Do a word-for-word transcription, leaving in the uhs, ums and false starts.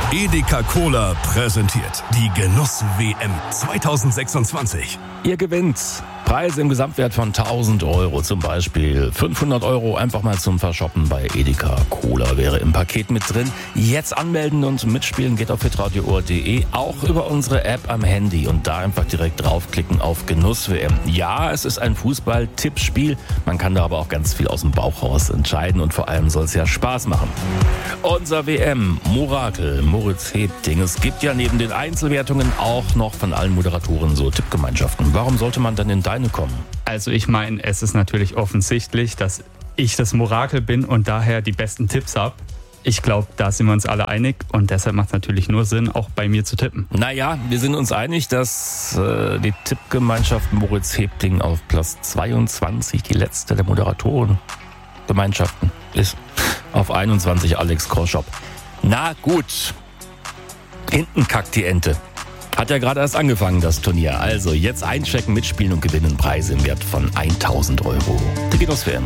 Edeka Cola präsentiert die Genuss-W M zwanzig sechsundzwanzig. Ihr gewinnt Preise im Gesamtwert von tausend Euro, zum Beispiel fünfhundert Euro einfach mal zum Verschoppen bei Edeka Cola wäre im Paket mit drin. Jetzt anmelden und mitspielen geht auf hitradio punkt o r punkt de, auch über unsere App am Handy und da einfach direkt draufklicken auf Genuss-W M. Ja, es ist ein Fußball-Tippspiel, man kann da aber auch ganz viel aus dem Bauch raus entscheiden und vor allem soll es ja Spaß machen. Unser W M-Morakel Moritz Hebting. Es gibt ja neben den Einzelwertungen auch noch von allen Moderatoren so Tippgemeinschaften. Warum sollte man dann in deine kommen? Also ich meine, es ist natürlich offensichtlich, dass ich das Morakel bin und daher die besten Tipps habe. Ich glaube, da sind wir uns alle einig und deshalb macht es natürlich nur Sinn, auch bei mir zu tippen. Naja, wir sind uns einig, dass äh, die Tippgemeinschaft Moritz Hebting auf Platz zweiundzwanzig, die letzte der Moderatorengemeinschaften, ist. Auf einundzwanzig Alex Korschop. Na gut, hinten kackt die Ente. Hat ja gerade erst angefangen, das Turnier. Also jetzt einchecken, mitspielen und gewinnen Preise im Wert von tausend Euro. Die Genuss-W M.